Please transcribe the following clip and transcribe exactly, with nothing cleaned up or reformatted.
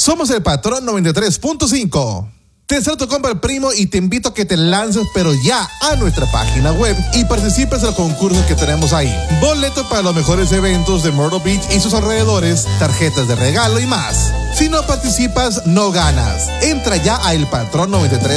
Somos el Patrón noventa y tres punto cinco. Te deseo tu compra, primo, y te invito a que te lances, pero ya, a nuestra página web y participes en los concursos que tenemos ahí. Boleto para los mejores eventos de Myrtle Beach y sus alrededores, tarjetas de regalo y más. Si no participas, no ganas. Entra ya a el patrón noventa y tres